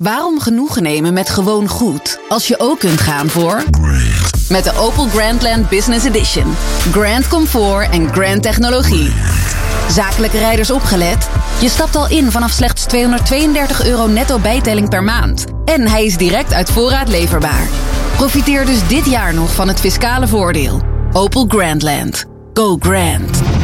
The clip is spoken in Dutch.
Waarom genoegen nemen met gewoon goed, als je ook kunt gaan voor... Met de Opel Grandland Business Edition. Grand comfort en grand technologie. Zakelijke rijders opgelet? Je stapt al in vanaf slechts €232 netto bijtelling per maand. En hij is direct uit voorraad leverbaar. Profiteer dus dit jaar nog van het fiscale voordeel. Opel Grandland. Go grand.